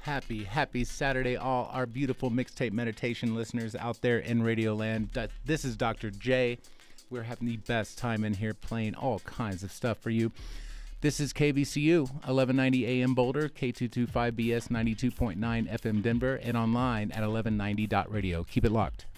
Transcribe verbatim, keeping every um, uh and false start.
Happy, happy Saturday, all our beautiful mixtape meditation listeners out there in Radio Land. This is Doctor J. We're having the best time in here playing all kinds of stuff for you. This is K B C U, eleven ninety A M Boulder, K two twenty-five B S ninety-two point nine F M Denver, and online at eleven ninety dot radio. Keep it locked.